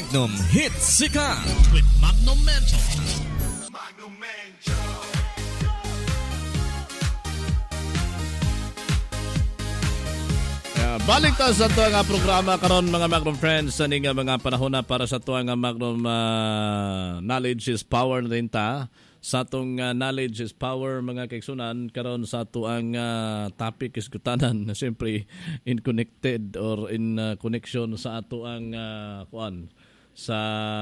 Magnum Hits Sikat with Magnum Mentor. Balik ta sa ito nga programa karon mga Magnum friends sa nga mga panahon na para sa ito nga Magnum Knowledge is Power na rin ta. Sa itong Knowledge is Power mga kaigsunan karon sa ito ang topic is gutanan na siyempre in connected or in connection sa ato ang kuan sa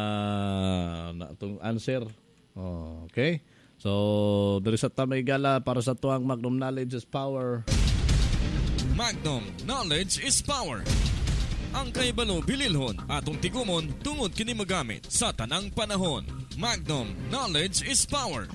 itong answer. Okay? So, diri sa tamay gala para sa ito ang Magnum Knowledge is Power. Magnum Knowledge is Power. Ang kaibalo bililhon atong tigumon tungod kini magamit sa tanang panahon. Magnum Knowledge is Power.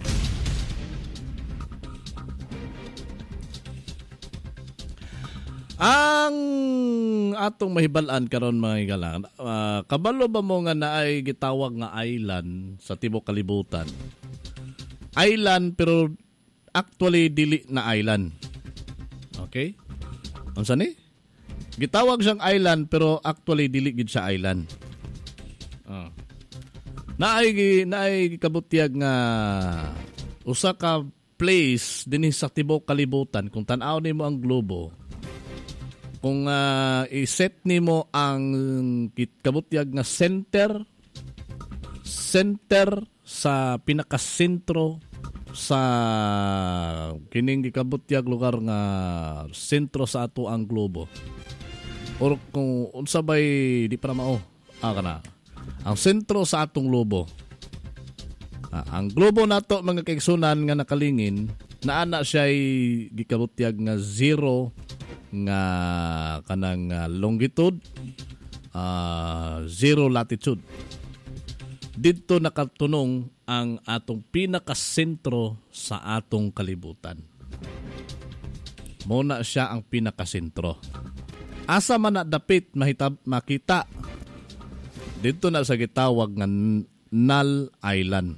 Ang atong mahibalan karon mga igalang, kabalo ba mo nga naay gitawag nga island sa tibuok kalibutan? Island pero actually dili na island. Okay? Unsa ni? Gitawag siyang island pero actually dili gid siya island. Naay kabutiag nga usa ka place dinhi sa tibuok kalibutan kung tan-aw nimo ang globo. Kung i-set nimo ang kabutiag nga center sa pinakasentro sa kining gikabutyag lugar nga sentro sa ato ang globo. Or kung unsa bay di para mao kana ang sentro sa atong globo. Ang globo nato mga kaigsunan nga nakalingin naana siya gikabutyag nga zero nga kanang longitude, zero latitude. Dito nakatunong ang atong pinakasentro sa atong kalibutan. Muna siya ang pinakasentro. Asa man na dapit makita, dito na sa gitawag nga Null Island.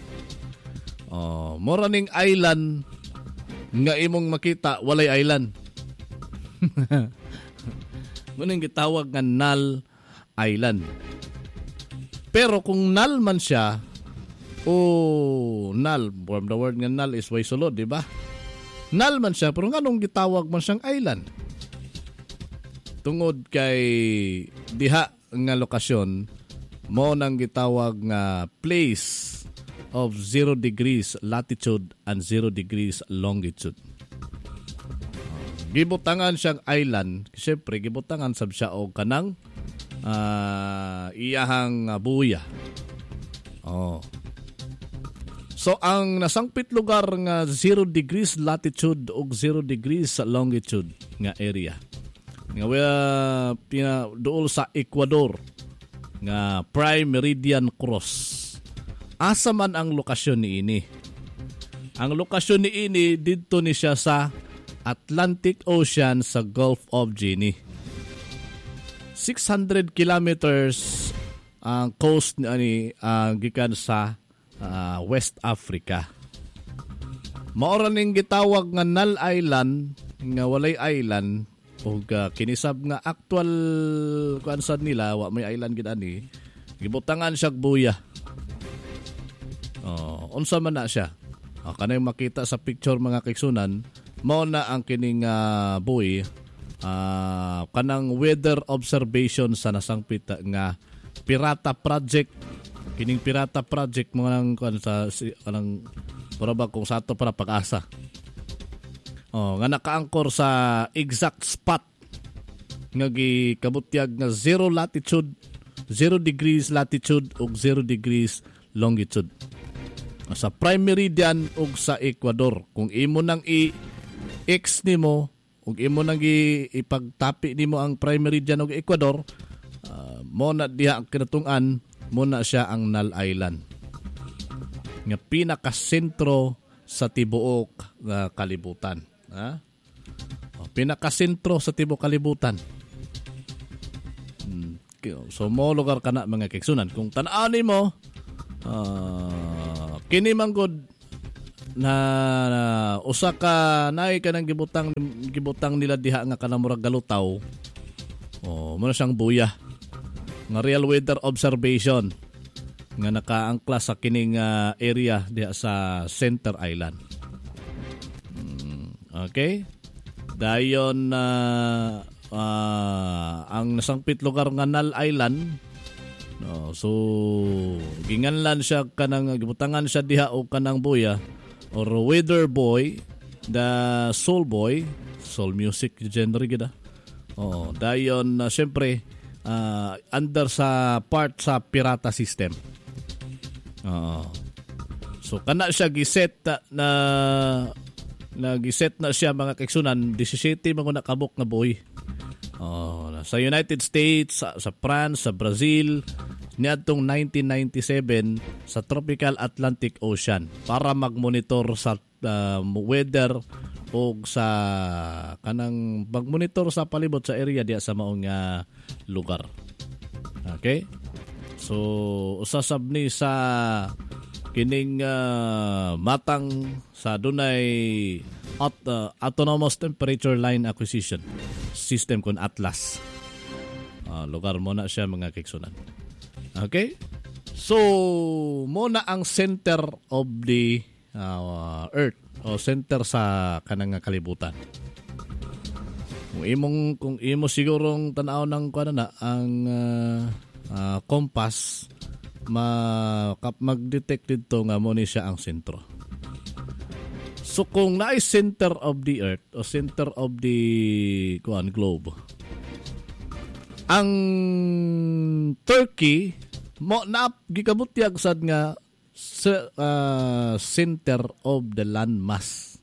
Mora ning island nga imong makita, walay island. Muning gitawag nga Null Island. Pero kung null man siya, null, from the word nga null is way sulod, di ba? Null man siya, pero nganong gitawag man siyang island? Tungod kay diha nga lokasyon, mo nang gitawag nga place of 0 degrees latitude and 0 degrees longitude. Gibutangan siyang island, siyempre gibutangan sab siya og kanang iyahang buya. So ang nasangpit lugar nga 0 degrees latitude ug 0 degrees longitude nga area. Nga duol sa Ecuador nga Prime Meridian Cross. Asa man ang lokasyon niini? Ang lokasyon niini didto ni siya sa Atlantic Ocean sa Gulf of Guinea. 600 kilometers ang coast ni gikan sa West Africa. Maora ning gitawag nga Null Island nga walay island ug kinisab nga actual kuansad nila wa may island gid ani. Gibutangan siya buya. Unsa man na siya? Kanay makita sa picture mga kaigsunan, mao na ang kining buoy. Kanang weather observation sa nasangpit nga Pirata Project. Kining Pirata Project mo nang sa kanang para kung sa ato para pag-asa. Nga nakaangkor sa exact spot nga gikabutyag nga 0 latitude, 0 degrees latitude ug 0 degrees longitude. Sa Prime Meridian ug sa Ecuador. Kung imo nang i-X nimo ug imo nang ipagtapi nimo ang Prime Meridian ug Ecuador, mo na diha ang kinatun-an, mo na siya ang Null Island. Nga pinakasentro sa tibuok nga kalibutan. Pinakasentro sa tibuok kalibutan. So mo lugar kana mga kaigsunan. Kung tan-aw nimo kini manggod na usa ka naay kanang gibutang nila diha nga kanang murag galutaw. Mo na siyang buya. nga real weather observation nga nakaangkla sa kining area diha sa Center Island. Okay? Dayon ang nasangpit lugar nga Null Island. No, so ginganlan siya kanang gibutangan siya diha og kanang buya or weather boy, the soul boy, soul music genre gid. Dayon syempre under sa part sa pirata system. So kana siya giset na giset na siya mga kaigsunan 17 mga nakabuk na buoy. Sa United States, sa France, sa Brazil, niadtong 1997 sa Tropical Atlantic Ocean para magmonitor sa weather o sa kanang magmonitor sa palibot sa area diya sa maong lugar. Okay? So usasab ni sa kining matang sa dunay autonomous temperature line acquisition system kun Atlas. Lugar mo na siya mga kaigsunan. Okay? So mo na ang center of the earth o center sa kanang kalibutan. Kung imo sigurong tan-aw ng kuan na ang compass mag-detect dito nga mo ni siya ang sentro. So kung naay center of the earth o center of the globe, ang Turkey mo na gikabutyag sad nga center of the landmass.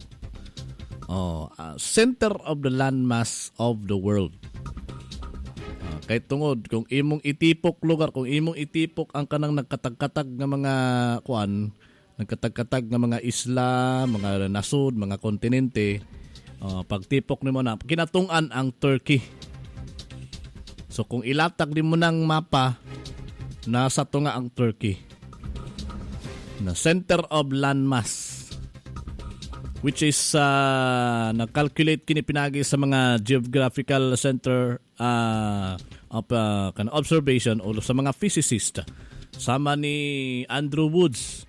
Center of the landmass of the world. Kay tungod kung imong itipok lugar, kung imong itipok ang kanang nagkatag-katag nga mga nagkatag-katag nga mga isla, mga nasud, mga kontinente, pagtipok nimo na kinatungan ang Turkey. So kung ilatag din mo ng mapa, nasa to nga ang Turkey. Na center of landmass, which is na-calculate kini pinagi sa mga geographical center of observation o sa mga physicist. Sama ni Andrew Woods,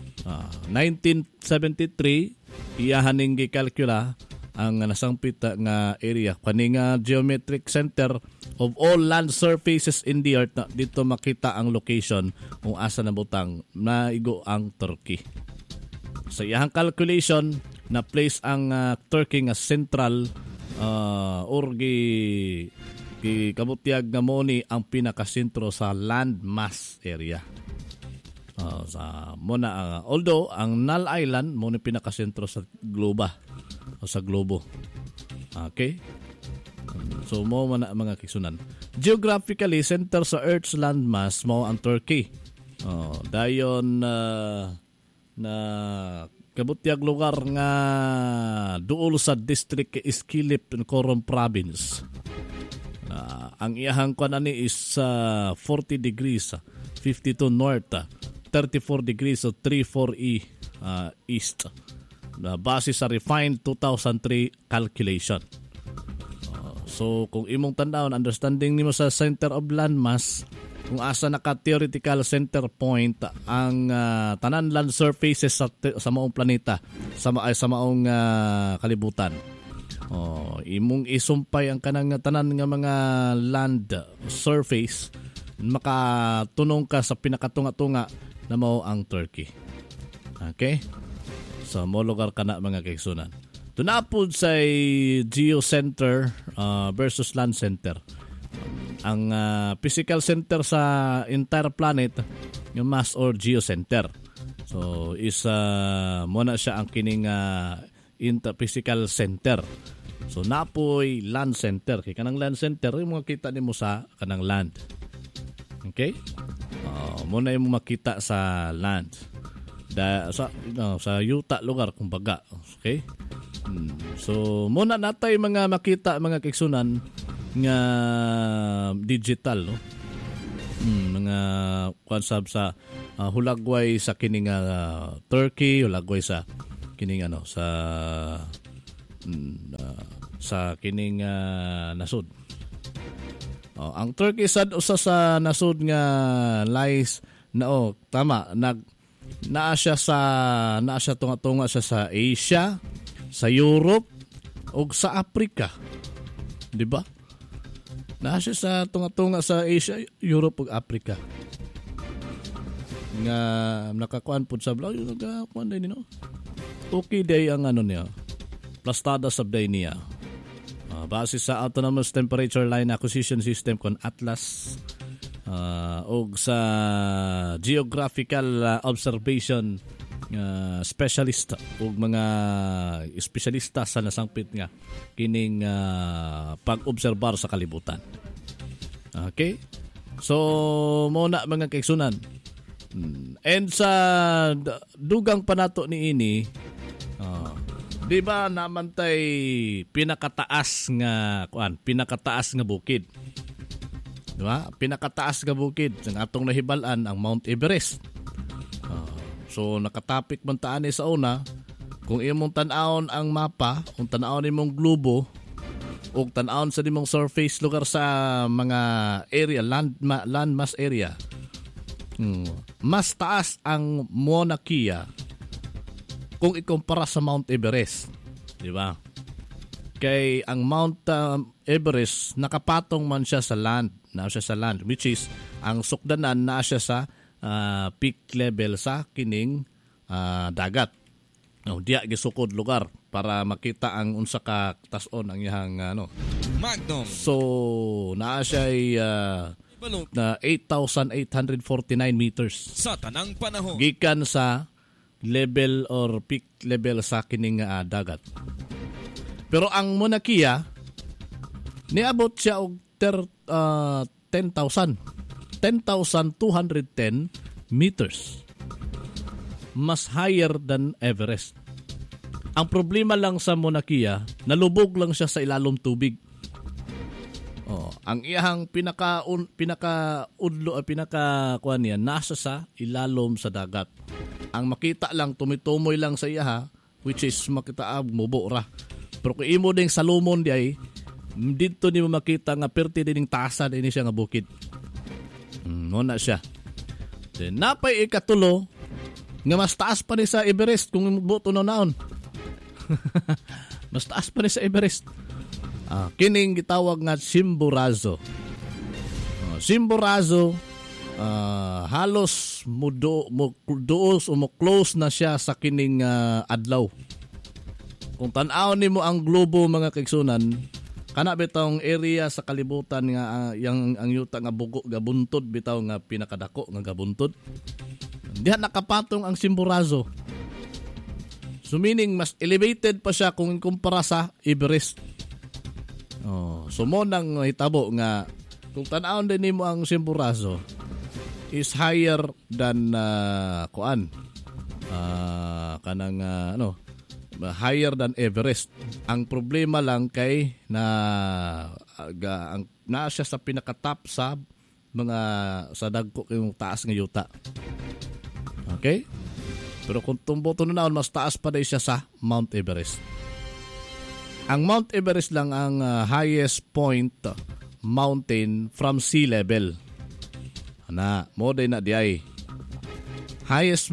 1973, iyahaning gikalkula ang nasangpit nga area kaning geometric center of all land surfaces in the earth. Dito makita ang location kung asa na butang naigo ang Turkey. Sa iyang calculation na place ang Turkey nga central or kabutyag nga mo ni ang pinakasentro sa land mass area. Although ang Null Island mo ni pinakasentro sa globa o sa globo. Okay? So mo man mga kisunan. Geographically, center sa Earth's landmass mo ang Turkey. Dayon na kabutyag lugar nga duol sa district Iskilip in Coron Province. Ang iyahang kuan ani is 40 degrees 52 north, 34 degrees 34 east. Base sa refined 2003 calculation. So kung imong tandawon, understanding nimo sa center of landmass, kung asa naka-theoretical center point ang tanan land surfaces sa maong planeta, sa maong kalibutan. Imong isumpay ang kanang tanan nga mga land surface, makatunong ka sa pinakatunga-tunga na mao ang Turkey. Okay? So mo lugar kana mga kaigsunan. Tunapod sa geocenter versus land center. Ang physical center sa entire planet, yung mass or geocenter. So is mo na siya ang kining physical center. So napoy land center. Kay kanang land center yung makita nimo sa kanang land. Okay? Mo na yung makita sa land. Sa yuta lugar kumbaga. Okay? So muna natay mga makita mga kaigsunan nga digital, no? Mga konsab sa hulagway sa kining Turkey, hulagway sa kining sa kining nasud. Ang Turkey sad usa sa nasud nga lies na tama naa siya tunga-tunga siya sa Asia, sa Europe ug sa Africa. Di ba? Naa siya sa tunga-tunga sa Asia, Europe ug Africa. Nga nakakuan pud sa vlog nagakuan din no. Okay day ang niya. Plastada sab day niya. Base sa Autonomous Temperature Line Acquisition System kon Atlas o sa Geographical Observation specialist o mga espesyalista sa nasangpit nga kining pag-obserbar sa kalibutan. Okay? So, muna mga kaigsunan. And sa dugang panato ni ini, di ba naman tay pinakataas nga bukid. Di ba? Pinakataas nga bukid ang atong nahibalan ang Mount Everest. So nakatapik man taani sa una, kung imong tan-awon ang mapa, kung tan-awon imong globo, o tan-awon sa dimong surface lugar sa mga area landmass area. Mas taas ang Mauna Kea kung ikumpara sa Mount Everest, di ba? Kay ang Mount Everest nakapatong man siya sa land, which is ang sukdanan na siya sa peak level sa kining dagat. Diya gisukod lugar para makita ang unsa ka tason ang iyang Magnum. So naa siya na 8,849 meters sa tanang panahon. Gikan sa level or peak level sa kining dagat. Pero ang Mauna Kea niabot siya og 10,210 meters. Mas higher than Everest. Ang problema lang sa Mauna Kea, nalubog lang siya sa ilalom tubig. Ang iyang pinaka kuan niya nasa sa ilalom sa dagat. Ang makita lang tumitumoy lang sa iya which is makita mubo ra. Pero kung imo ding salumon di ay dito ni mo makita nga perti dining tasa dinhi siya nga bukid. Na siya. Then napay ikatulo nga mas taas pa ni sa Everest kung buto naon. Mas taas pa ni sa Everest. Kining gitawag nga Chimborazo. Chimborazo halos duos o close na siya sa kining adlaw. Kung tan-aw nimo ang globo mga kaigsunan, kana bitong area sa kalibutan nga ang yuta nga bugo gabuntod bitaw nga pinakadako nga gabuntod. Diha nakapatong ang Chimborazo. So meaning mas elevated pa siya kung kumpara sa Everest. So mo nang hitabo nga kung tan-aw din nimo ang Chimborazo is higher than higher than Everest. Ang problema lang kay na siya sa pinakatap sa mga sa dagko yung taas nga yuta. Okay? Pero kung tumboto na naon, mas taas pa din siya sa Mount Everest. Ang Mount Everest lang ang highest point mountain from sea level. Mo day na diay. Highest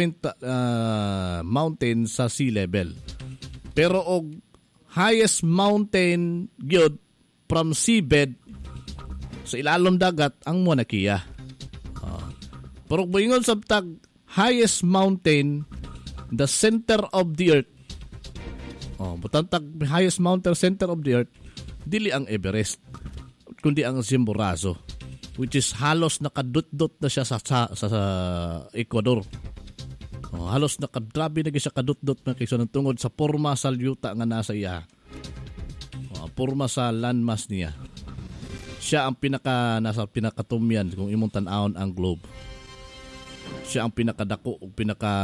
mountain sa sea level. Pero og highest mountain gyud from seabed sa ilalom dagat ang Mauna Kea. Pero buingon sabtag highest mountain the center of the earth. Butantag highest mountain center of the earth dili ang Everest kundi ang Chimborazo, which is halos nakadut-dut na siya sa Ecuador. Halos nakadrabi na siya kadut-dut na kaysa ng tungod sa porma sa yuta nga nasa iya. Porma sa landmass niya. Siya ang nasa pinakatumyan kung imong tan-awon ang globe. Siya ang pinakadako o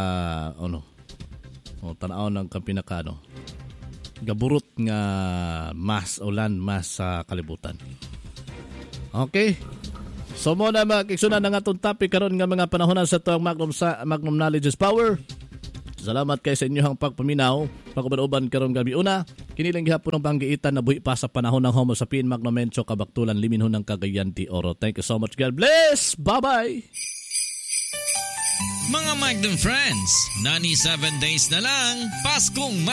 tan-awon ng pinaka gaburot nga mass o landmass sa kalibutan. Okay? So mo na mga kiksunan ng atong topic karon nga mga panahon sa tuwang Magnum Knowledge is Power. Salamat kay sa inyong pagpaminaw. Pagkuban-uban karong gabi. Una, kinilang gihapon ng panggiitan na buhi pa sa panahon ng Homo sapien Magno Mencho Kabaktulan Liminhon ng Cagayan de Oro. Thank you so much. God bless. Bye-bye. Mga Magnum friends, 97 days na lang, Paskong